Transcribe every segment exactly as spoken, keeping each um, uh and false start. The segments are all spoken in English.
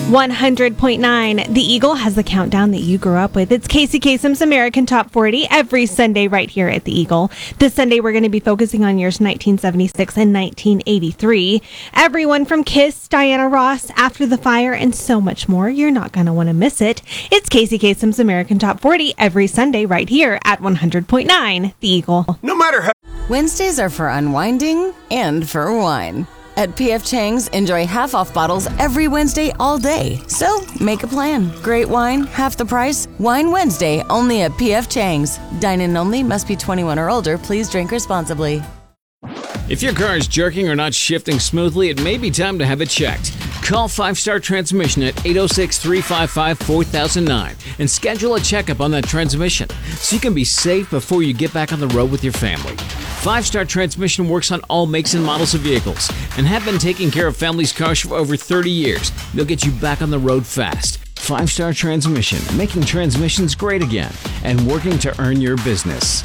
one hundred point nine. The Eagle has the countdown that you grew up with. It's Casey Kasem's American Top forty every Sunday right here at the Eagle. This Sunday, we're going to be focusing on years nineteen seventy-six and nineteen eighty-three. Everyone from Kiss, Diana Ross, After the Fire, and so much more. You're not going to want to miss it. It's Casey Kasem's American Top forty every Sunday right here at one hundred point nine, the Eagle. No matter how... Wednesdays are for unwinding and for wine. At P F Chang's, enjoy half-off bottles every Wednesday all day. So, make a plan. Great wine, half the price. Wine Wednesday, only at P F Chang's. Dine-in only, must be twenty-one or older. Please drink responsibly. If your car is jerking or not shifting smoothly, it may be time to have it checked. Call Five Star Transmission at eight oh six, three five five, four thousand nine and schedule a checkup on that transmission so you can be safe before you get back on the road with your family. Five Star Transmission works on all makes and models of vehicles and have been taking care of families' cars for over thirty years. They'll get you back on the road fast. Five Star Transmission, making transmissions great again and working to earn your business.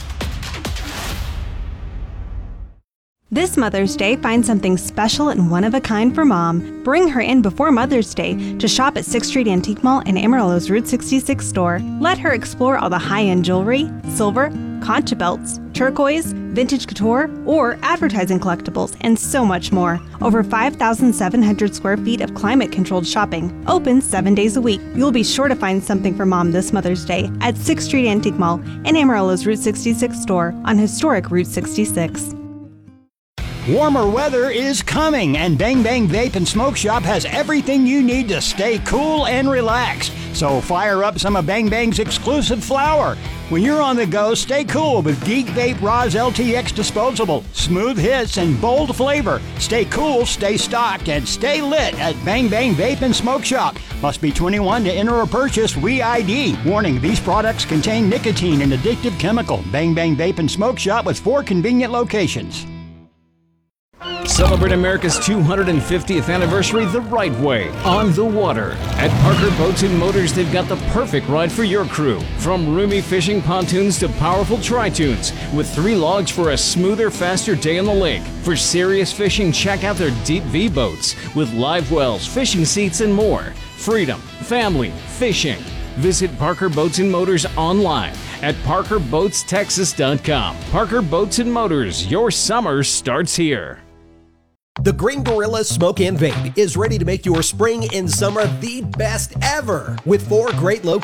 This Mother's Day, find something special and one-of-a-kind for Mom. Bring her in before Mother's Day to shop at sixth Street Antique Mall and Amarillo's Route sixty-six store. Let her explore all the high-end jewelry, silver, concha belts, turquoise, vintage couture, or advertising collectibles, and so much more. Over five thousand seven hundred square feet of climate-controlled shopping. Open seven days a week. You'll be sure to find something for Mom this Mother's Day at sixth Street Antique Mall and Amarillo's Route sixty-six store on historic Route sixty-six. Warmer weather is coming, and Bang Bang Vape and Smoke Shop has everything you need to stay cool and relaxed. So fire up some of Bang Bang's exclusive flower. When you're on the go, stay cool with Geek Vape Roz L T X Disposable. Smooth hits and bold flavor. Stay cool, stay stocked, and stay lit at Bang Bang Vape and Smoke Shop. Must be twenty-one to enter or purchase. We I D. Warning, these products contain nicotine and addictive chemical. Bang Bang Vape and Smoke Shop with four convenient locations. Celebrate America's two hundred fiftieth anniversary the right way, on the water. At Parker Boats and Motors, they've got the perfect ride for your crew. From roomy fishing pontoons to powerful tri-tunes, with three logs for a smoother, faster day on the lake. For serious fishing, check out their Deep V boats, with live wells, fishing seats, and more. Freedom, family, fishing. Visit Parker Boats and Motors online at parker boats texas dot com. Parker Boats and Motors, your summer starts here. The Green Gorilla Smoke and Vape is ready to make your spring and summer the best ever with four great locations.